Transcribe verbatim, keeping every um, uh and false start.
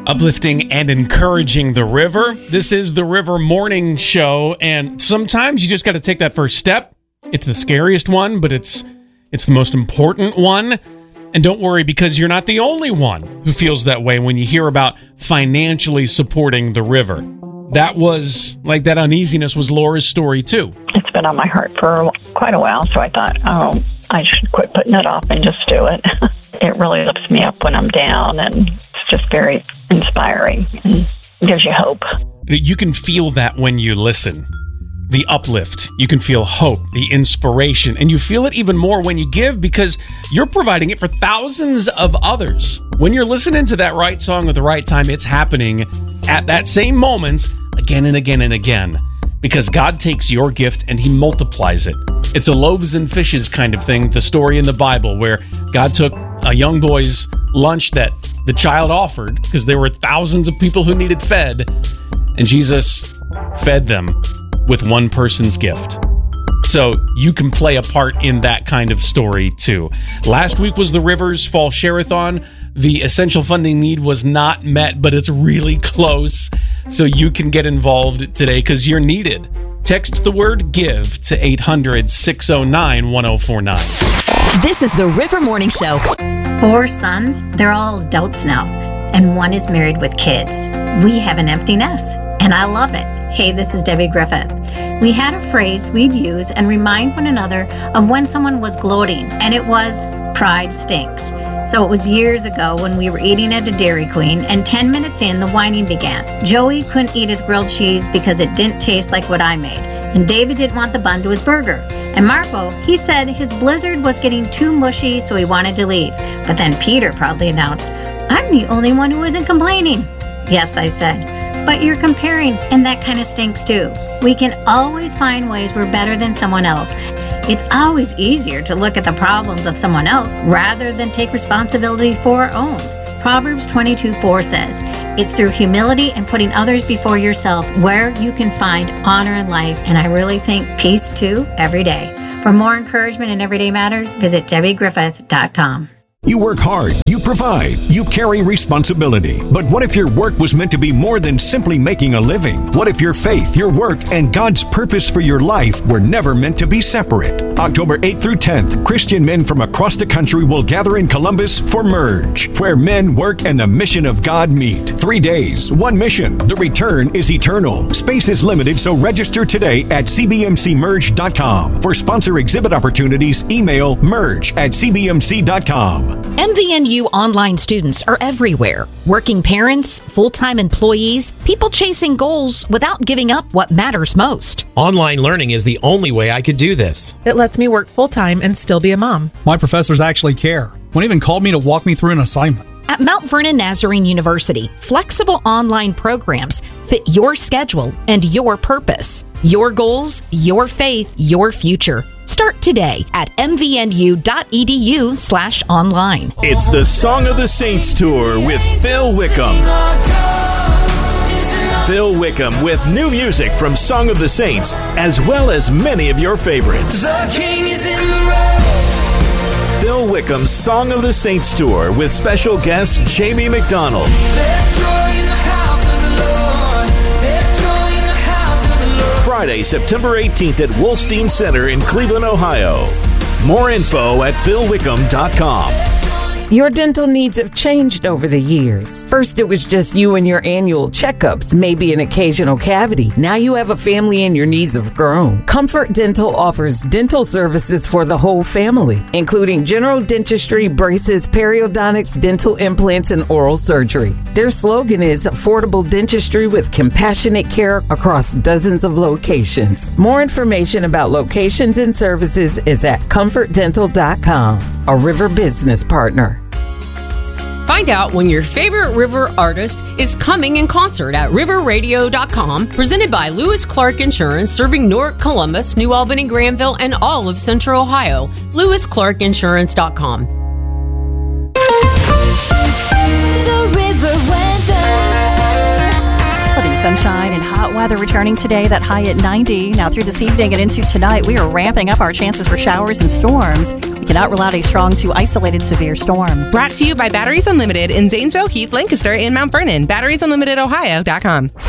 Uplifting and encouraging the river. This is the River Morning Show, and sometimes you just got to take that first step. It's the scariest one, but it's it's the most important one. And don't worry, because you're not the only one who feels that way when you hear about financially supporting the river. That was, like that uneasiness was Laura's story too. It's been on my heart for quite a while, so I thought, oh, I should quit putting it off and just do it. It really lifts me up when I'm down, and it's just very inspiring and gives you hope. You can feel that when you listen. The uplift. You can feel hope, the inspiration, and you feel it even more when you give because you're providing it for thousands of others. When you're listening to that right song at the right time, it's happening at that same moment again and again and again because God takes your gift and he multiplies it. It's a loaves and fishes kind of thing, the story in the Bible where God took a young boy's lunch that the child offered because there were thousands of people who needed fed, and Jesus fed them with one person's gift. So you can play a part in that kind of story too. Last week was the Rivers Fall Share-a-thon. The essential funding need was not met, but it's really close. So you can get involved today because you're needed. Text the word GIVE to eight hundred, six oh nine, one oh four nine. This is the River Morning Show. Four sons, they're all adults now, and one is married with kids. We have an empty nest, and I love it. Hey, this is Debbie Griffith. We had a phrase we'd use and remind one another of when someone was gloating, and it was, pride stinks. So it was years ago when we were eating at a Dairy Queen, and ten minutes in, the whining began. Joey couldn't eat his grilled cheese because it didn't taste like what I made, and David didn't want the bun to his burger. And Marco, he said his Blizzard was getting too mushy, so he wanted to leave. But then Peter proudly announced, I'm the only one who isn't complaining. Yes, I said. But you're comparing, and that kind of stinks too. We can always find ways we're better than someone else. It's always easier to look at the problems of someone else rather than take responsibility for our own. Proverbs twenty-two four says, it's through humility and putting others before yourself where you can find honor in life, and I really think peace too every day. For more encouragement in Everyday Matters, visit debbie griffith dot com. You work hard, you provide, you carry responsibility. But what if your work was meant to be more than simply making a living? What if your faith, your work, and God's purpose for your life were never meant to be separate? October eighth through tenth, Christian men from across the country will gather in Columbus for Merge, where men, work, and the mission of God meet. Three days, one mission. The return is eternal. Space is limited, so register today at c b m c merge dot com. For sponsor exhibit opportunities, email merge at c b m c dot com. M V N U online students are everywhere. Working parents, full-time employees, people chasing goals without giving up what matters most. Online learning is the only way I could do this. It lets me work full-time and still be a mom. My professors actually care. One even called me to walk me through an assignment. At Mount Vernon Nazarene University, flexible online programs fit your schedule and your purpose. Your goals, your faith, your future. Start today at m v n u dot e d u slash online. It's the Song of the Saints Tour with Phil Wickham. Phil Wickham with new music from Song of the Saints, as well as many of your favorites. The King is in the road. Phil Wickham's Song of the Saints Tour with special guest Jamie McDonald. There's joy in the house of the Lord. There's joy in the house of the Lord. Friday, September eighteenth at Wolstein Center in Cleveland, Ohio. More info at phil wickham dot com. Your dental needs have changed over the years. First, it was just you and your annual checkups, maybe an occasional cavity. Now you have a family and your needs have grown. Comfort Dental offers dental services for the whole family, including general dentistry, braces, periodontics, dental implants, and oral surgery. Their slogan is affordable dentistry with compassionate care across dozens of locations. More information about locations and services is at comfort dental dot com, a River business partner. Find out when your favorite River artist is coming in concert at river radio dot com, presented by Lewis Clark Insurance, serving Newark, Columbus, New Albany, Granville, and all of Central Ohio. lewis clark insurance dot com. The River weather. sunshine and hot weather returning today, that high at ninety. Now through this evening and into tonight, we are ramping up our chances for showers and storms. We cannot rule out a strong to isolated severe storm. Brought to you by Batteries Unlimited in Zanesville, Heath, Lancaster, and Mount Vernon. batteries unlimited ohio dot com.